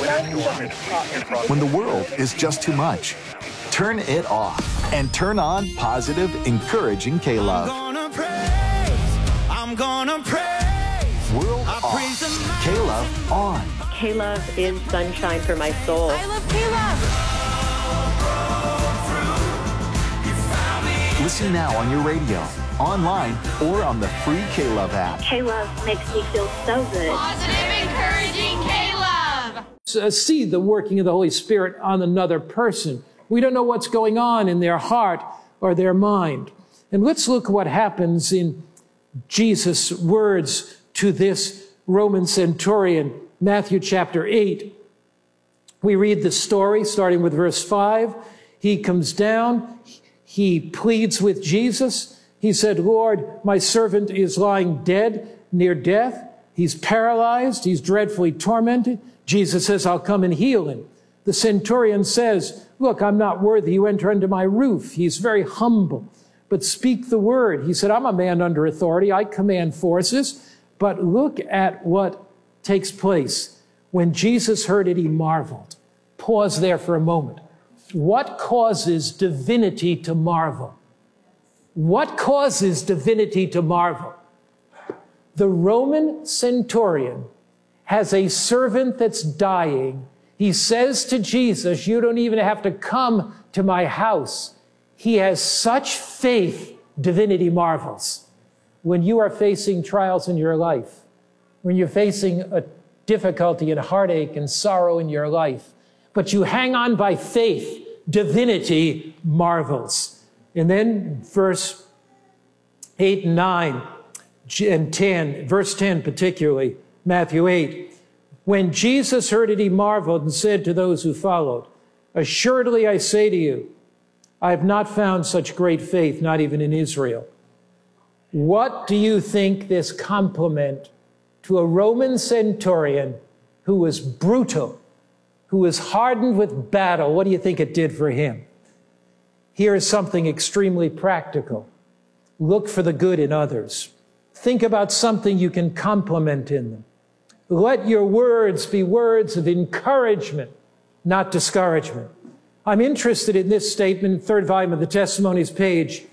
When the world is just too much, turn it off and turn on positive, encouraging K-Love. I'm gonna praise. World off, K-Love on. K-Love is sunshine for my soul. I love K-Love. Listen now on your radio, online, or on the free K-Love app. K-Love makes me feel so good. Positive, encouraging K-Love. See the working of the Holy Spirit on another person. We don't know what's going on in their heart or their mind. And let's look what happens in Jesus' words to this Roman centurion, Matthew chapter 8. We read the story starting with verse 5. He comes down. He pleads with Jesus. He said, Lord, my servant is lying dead, near death. He's paralyzed. He's dreadfully tormented. Jesus says, I'll come and heal him. The centurion says, look, I'm not worthy you enter under my roof. He's very humble, but speak the word. He said, I'm a man under authority. I command forces. But look at what takes place. When Jesus heard it, he marveled. Pause there for a moment. What causes divinity to marvel? What causes divinity to marvel? The Roman centurion has a servant that's dying. He says to Jesus, you don't even have to come to my house. He has such faith, divinity marvels. When you are facing trials in your life, when you're facing a difficulty and heartache and sorrow in your life, but you hang on by faith, divinity marvels. And then verse 8 and 9 and 10, verse 10 particularly, Matthew 8. When Jesus heard it, he marveled and said to those who followed, assuredly I say to you, I have not found such great faith, not even in Israel. What do you think this compliment to a Roman centurion who was brutal, who was hardened with battle, what do you think it did for him? Here is something extremely practical. Look for the good in others. Think about something you can compliment in them. Let your words be words of encouragement, not discouragement. I'm interested in this statement, third volume of the Testimonies, page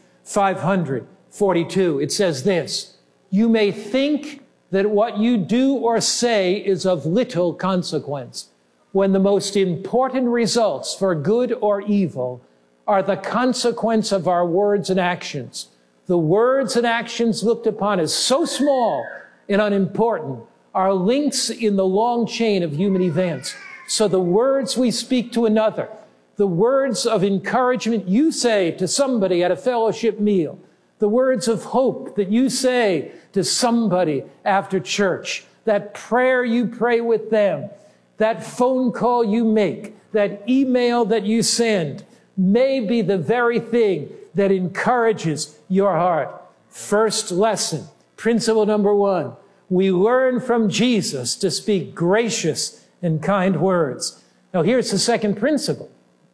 542. It says this, you may think that what you do or say is of little consequence, when the most important results for good or evil are the consequence of our words and actions. The words and actions looked upon as so small and unimportant are links in the long chain of human events. So the words we speak to another, the words of encouragement you say to somebody at a fellowship meal, the words of hope that you say to somebody after church, that prayer you pray with them, that phone call you make, that email that you send, may be the very thing that encourages your heart. First lesson, principle number 1, we learn from Jesus to speak gracious and kind words. Now here's the second principle.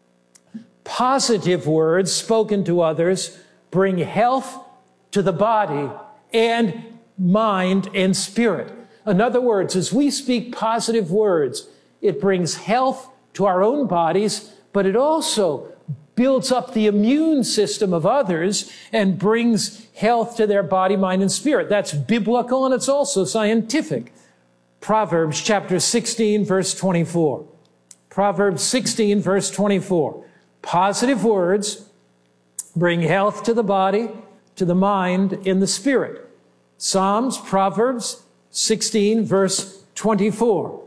Positive words spoken to others bring health to the body and mind and spirit. In other words, as we speak positive words, it brings health to our own bodies, but it also builds up the immune system of others and brings health to their body, mind, and spirit. That's biblical and it's also scientific. Proverbs chapter 16, verse 24. Proverbs 16, verse 24. Positive words bring health to the body, to the mind, and the spirit. Psalms, Proverbs 16, verse 24.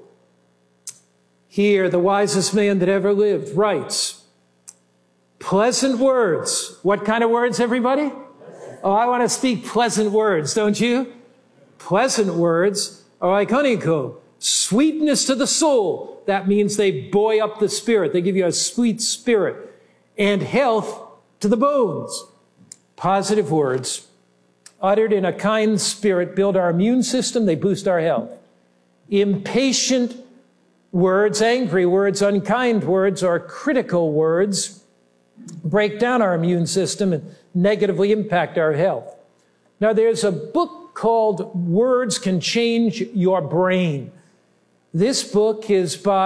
Here, the wisest man that ever lived writes, pleasant words. What kind of words, everybody? Oh, I want to speak pleasant words, don't you? Pleasant words are like honeycomb, sweetness to the soul. That means they buoy up the spirit. They give you a sweet spirit. And health to the bones. Positive words uttered in a kind spirit build our immune system. They boost our health. Impatient words, angry words, unkind words, or critical words break down our immune system and negatively impact our health. Now, there's a book called Words Can Change Your Brain. This book is by